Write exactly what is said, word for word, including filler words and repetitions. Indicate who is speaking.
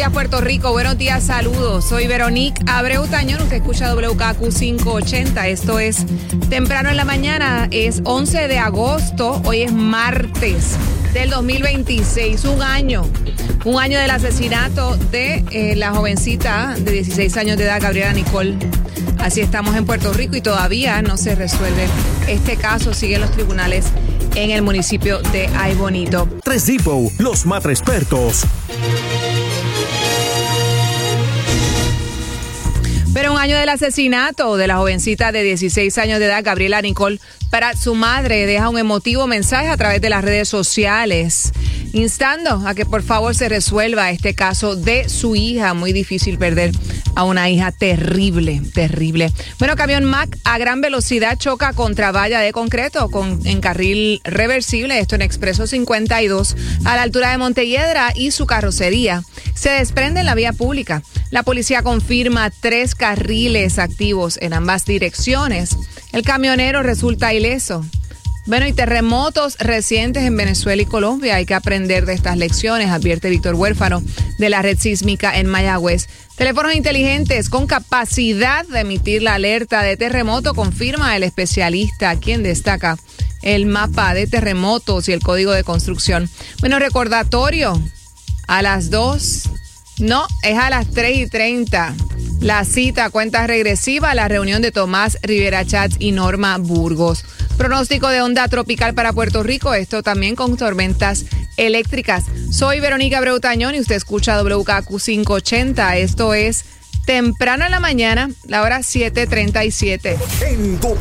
Speaker 1: días, Puerto Rico. Buenos días, saludos. Soy Veronique Abreu Tañón. Usted escucha W K Q quinientos ochenta. Esto es Temprano en la Mañana. Es once de agosto. Hoy es martes del dos mil veintiséis. Un año. Un año del asesinato de eh, la jovencita de dieciséis años de edad, Gabriela Nicole. Así estamos en Puerto Rico y todavía no se resuelve este caso. Sigue en los tribunales en el municipio de Ay Bonito.
Speaker 2: Tres Depot, los matre expertos.
Speaker 1: Pero un año del asesinato de la jovencita de dieciséis años de edad, Gabriela Nicole, para su madre deja un emotivo mensaje a través de las redes sociales, instando a que por favor se resuelva este caso de su hija. Muy difícil perder a una hija terrible, terrible. Bueno, camión Mack a gran velocidad choca contra valla de concreto con, en carril reversible, esto en Expreso cincuenta y dos, a la altura de Montelledra, y su carrocería se desprende en la vía pública. La policía confirma tres carriles activos en ambas direcciones. El camionero resulta ileso. Bueno, y terremotos recientes en Venezuela y Colombia. Hay que aprender de estas lecciones, advierte Víctor Huérfano de la red sísmica en Mayagüez. Teléfonos inteligentes con capacidad de emitir la alerta de terremoto, confirma el especialista, quien destaca el mapa de terremotos y el código de construcción. Bueno, recordatorio, a las dos, no, es a las tres y treinta. La cita, cuenta regresiva, la reunión de Tomás Rivera Chats y Norma Burgos. Pronóstico de onda tropical para Puerto Rico, esto también con tormentas eléctricas. Soy Verónica Abreu Tañón y usted escucha W K Q quinientos ochenta. Esto es Temprano en la Mañana, la hora siete treinta y siete.
Speaker 2: En W